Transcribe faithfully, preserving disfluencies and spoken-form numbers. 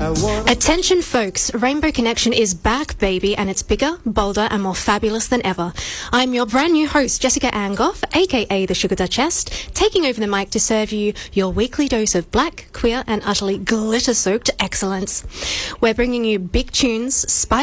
Attention folks, Rainbow Connection is back, baby, and it's bigger, bolder and more fabulous than ever. I'm your brand new host, Jessica Angoff, aka the Sugar Duchess, taking over the mic to serve you your weekly dose of black, queer and utterly glitter-soaked excellence. We're bringing you big tunes, spicy